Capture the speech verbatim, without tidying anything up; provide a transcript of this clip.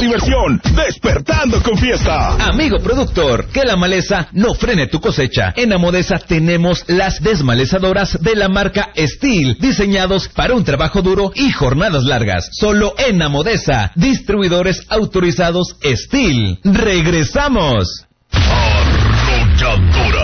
diversión, despertando con fiesta. Amigo productor, que la maleza no frene tu cosecha. En Amodesa tenemos las desmalezadoras de la marca Steel, diseñados para un trabajo duro y jornadas largas. Solo en Amodesa, distribuidores autorizados Steel. ¡Regresamos! Arrolladora.